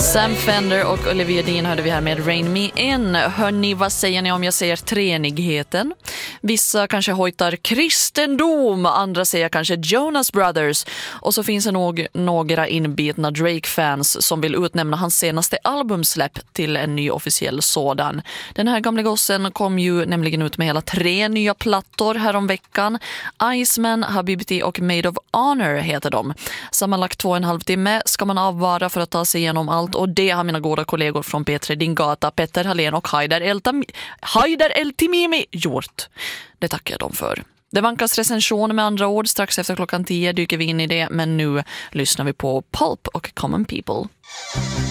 Sam Fender och Olivia Dean hörde vi här med Rain Me In. Hörni, vad säger ni om jag säger treenigheten? Vissa kanske hojtar kristendom, andra säger kanske Jonas Brothers. Och så finns det nog några inbitna Drake-fans som vill utnämna hans senaste albumsläpp till en ny officiell sådan. Den här gamla gossen kom ju nämligen ut med hela 3 nya plattor här om veckan. Iceman, Habibti och Made of Honor heter de. Sammanlagt 2,5 timme ska man avvara för att ta sig igenom allt, och det har mina goda kollegor från P3 Din Gata, Petter Hallén och Haidar El Timimi gjort. Det tackar jag dem för. Det vankas recension med andra ord. Strax efter 10:00 dyker vi in i det, men nu lyssnar vi på Pulp och Common People.